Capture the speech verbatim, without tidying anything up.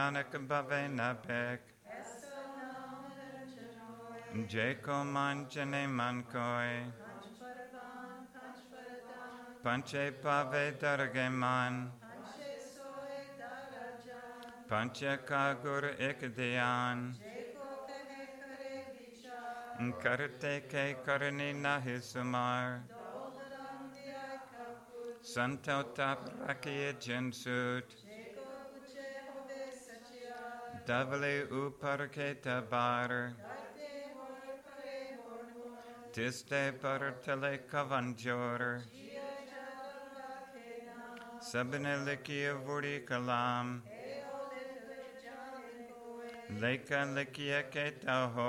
Nanak bhave nabek. Jeko manjane mankoi. Panche pave dargeman. Panche kagur ekdiyan. Karte ke karni nahi sumar. Santota prakiye jinsut. Davale upar ke tabar. Tiste par tele kavanjor. Sabne likiya vuri kalam. Leka likiya ke taho.